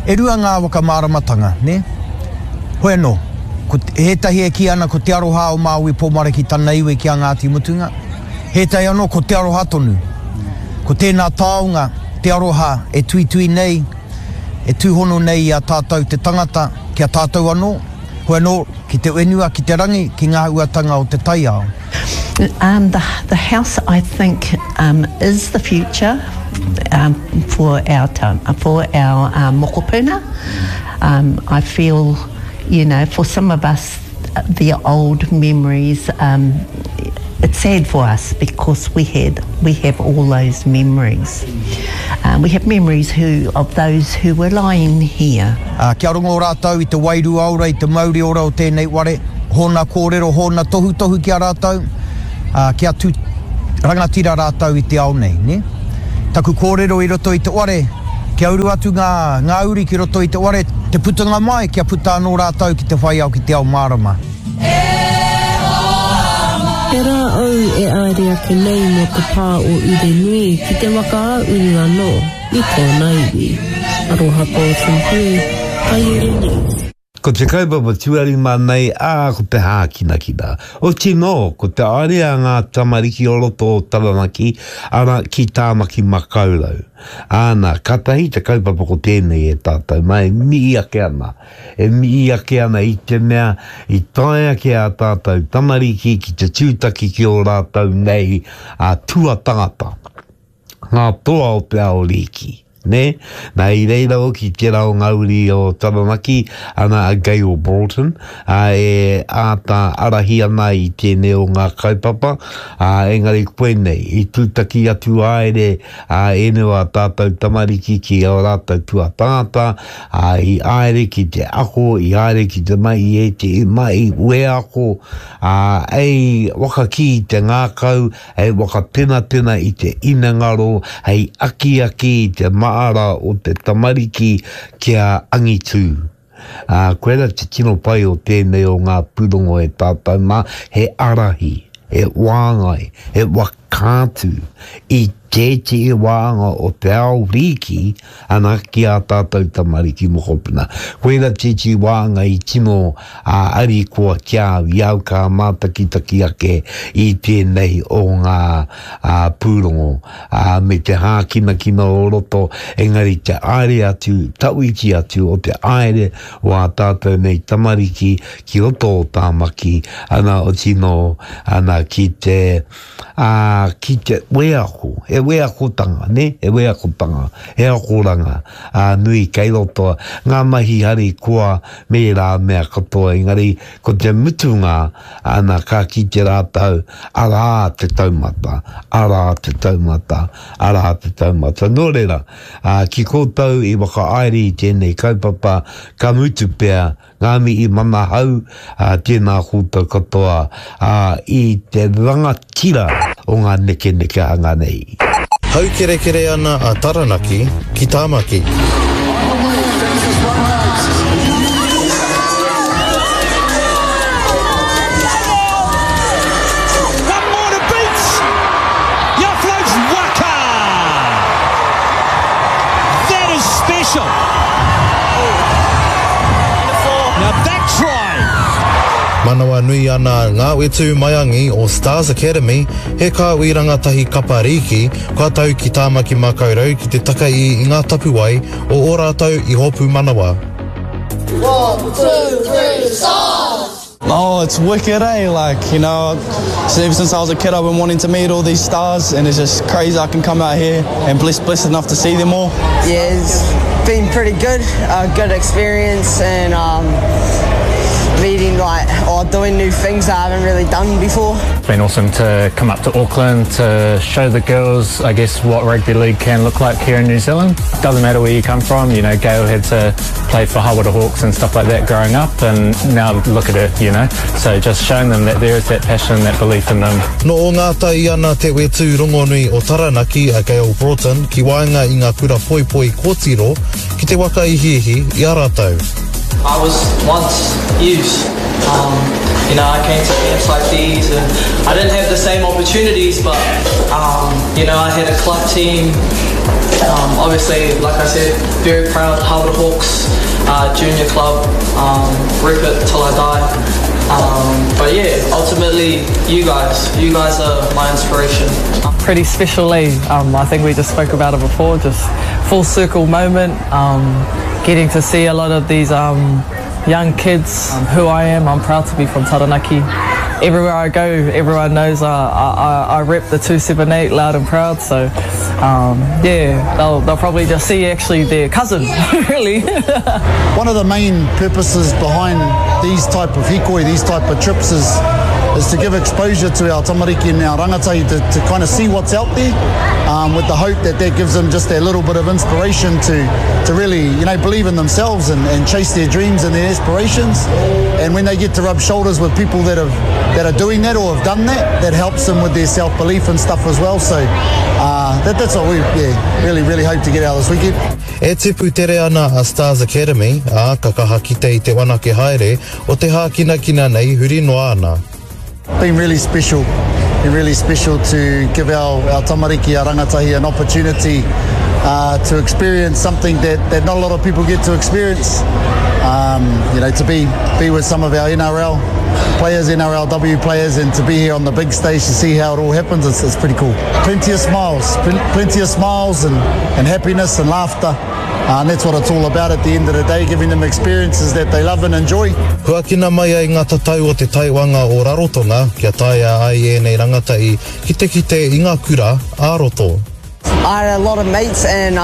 e rua ngā waka māramatanga, ne? Hoi anō, he tahi e ki ana ko te aroha o Māui Pōmare ki tana iwe ki a Ngāti Mutunga. He tahi anō ko te aroha tonu. Ko tēnā taonga, te aroha e tui nei, e tūhono nei a tātou te tangata, ki a tātou anō. Hoi anō, ki te wenua, ki te rangi, ki ngā uatanga o te taiao. The house, I think, is the future for our mokopuna. I feel, you know, for some of us, the old memories, it's sad for us because we have all those memories. We have memories of those who were lying here. Kia rongo rātou I te Wairu aura, I te Māori ora o tēnei ware, hōna kōrero, hōna tohu kia rātou, kia tū rangatira rātou I te ao nei, ne? Taku kōrero I roto I te ware, kia uru atu ngā uri ki roto I te ware, te putanga mai, kia puta anō rātou ki te whai au ki te ao mārama. He rā au e aere ake nei mo te pā o ure nui ki te waka a uri anō, I tōna iwi. Aroha pōtum hui, kai ure nui. Ko te kaupapa tuari mānei, ko te hākinakina. O tino, ko te area ngā tamariki o roto o Taranaki, ana ki tāmaki makaurau. Ana, katahi te kaupapa ko tēnei e tātou, mai mii ake ana. E mii ake ana I te mea, I tae ake a tātou tamariki ki te tūtaki ki o rātou nei, a tua tangata. Ngā toa o te ao riki. Ne? Nā I reira o ki te rao ngauri o Taranaki, ana a Gail Broughton, e āta arahi ana I tēnei o ngā kaupapa, engari koe nei, I tūtaki atu aere, enua tātou tamariki ki o rātou tua tangata, I aere ki te ako, I aere ki te mai e te mai ue ako, ei wakaki I te ngākau, ei wakatena I te inangaro, hei aki I te maara o te tamariki kia angitu. Koera te tino pai o tēnei o ngā pūrongo e tātou mā, he arahi, he wāngai, he wakātu, I te wāanga o te ao riki, ana ki a tātou tamariki mokopuna. Koera te wāanga I tino ari kua kia iau ka mātakitaki ake I tēnei o ngā pūrongo. Me te hākinakina o roto, engari te aere atu, tauiki atu o te aere o a tātou nei tamariki ki roto o tāmaki, ana o tino, ana ki te weako, e weako tanga, ne? E weako tanga, e akoranga, nui kei roto, ngā mahi hari kua me rā mea katoa, engari, ko te mutunga, ana ka ki te rātau, ara te taumata, ara te taumata, ara te taumata. Nō reira, ki koutou I waka aere I tēnei kaupapa, ka mutu pēr, ngāmi I mana hau, tēnā koutou katoa, I te rangatira o ngā neke hanga nei. Hau kere ana a Taranaki ki Tāmaki. Manawa nui ana ngā wetu maiangi o Stars Academy, he ka ui rangatahi kapariki, kua tau ki Tāmaki makaurau ki te taka I ngā tapuai o ō rātou I hopu manawa. 1, 2, 3, stars! Oh, it's wicked, eh? Like, you know, ever since I was a kid, I've been wanting to meet all these stars, and it's just crazy I can come out here and blessed enough to see them all. Yeah, it's been pretty good, good experience, and meeting doing new things that I haven't really done before. It's been awesome to come up to Auckland to show the girls, I guess, what rugby league can look like here in New Zealand. Doesn't matter where you come from, you know, Gail had to play for Hawara Hawks and stuff like that growing up, and now look at her, you know. So just showing them that there is that passion, that belief in them. No o ngāta I ana te wetu rongonui o Taranaki a Gail Broughton ki waenga I ngā kura poipoi kōtiro ki te waka ihihi I a rātou. I was once used. You know, I came to camps like these and I didn't have the same opportunities, but, you know, I had a club team Obviously, like I said, very proud Harwood Hawks junior club, rep it till I die. But yeah, ultimately, you guys are my inspiration. Pretty special, I think we just spoke about it before, just full circle moment, getting to see a lot of these young kids, who I am. I'm proud to be from Taranaki. Everywhere I go, everyone knows I rep the 278 loud and proud, so yeah, they'll probably just see actually their cousin, really. One of the main purposes behind these type of hikoi, these type of trips is to give exposure to our tamariki and our rangatahi to kind of see what's out there, with the hope that gives them just a little bit of inspiration to really, believe in themselves and chase their dreams and their aspirations. And when they get to rub shoulders with people that are doing that or have done that helps them with their self-belief and stuff as well. So that's what we really hope to get out this weekend. E tipu tere ana a Stars Academy, a kakaha kite I te wana ke haere, o te hākina nei huri noa ana. Been really special to give our tamariki, our rangatahi, an opportunity to experience something that not a lot of people get to experience. To be with some of our NRL players, NRLW players, and to be here on the big stage to see how it all happens, it's pretty cool. Plenty of smiles and happiness and laughter. And that's what it's all about at the end of the day, giving them experiences that they love and enjoy. Kua kina mai ai ngā tatau o te taiwanga o Rarotonga, kia taia ai nei rangatai ki te i ngā kura a roto. I had a lot of mates and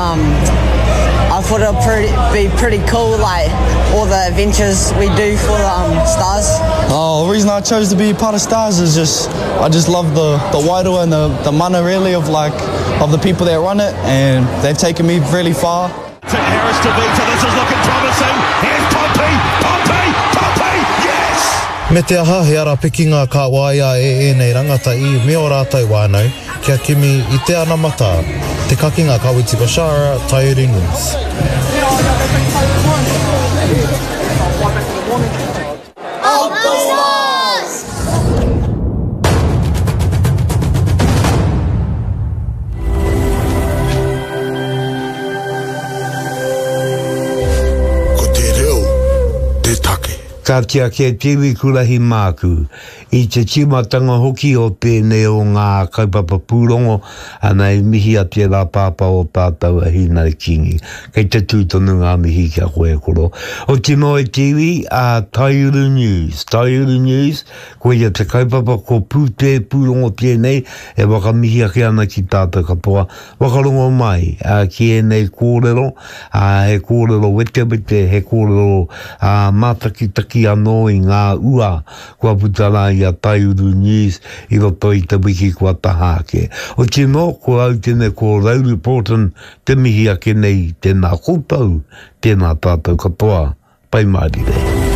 I thought it would be pretty cool, like all the adventures we do for Stars. The reason I chose to be part of Stars is I just love the wairua and the mana really of the people that run it, and they've taken me really far. Harris to Vita, this is looking promising. Here's Pompey, yes! Me te aha he ara pikinga ka waia nei rangatai me o rātai wānau, kia kimi I te ana mata, te kakinga Kawiti Bashara, Tairi News. Ka tia ke tiwi kurahi māku. I te timatanga hoki o pēnei o ngā kaupapa pūrongo, ana I mihi a te rā pāpa o tātou a hina kingi. Kei te tūtonu ngā mihi kia koe koro. O tino e tiwi a Tauru News. Tauru News, koe ia te kaupapa ko pūte pūrongo pēnei, e waka mihi a ke ana ki tātou kapoa. Wakarongo mai, ki e nei kōrero, he kōrero wete, he kōrero mātakitaki anō I ngā ua kua putara I a Tauru News I roto I te wiki kua tahake. O tino, ko au tene ko Rauru Porton, te mihi ake nei tēnā kōpau, tēnā tātou katoa, pai maari rei.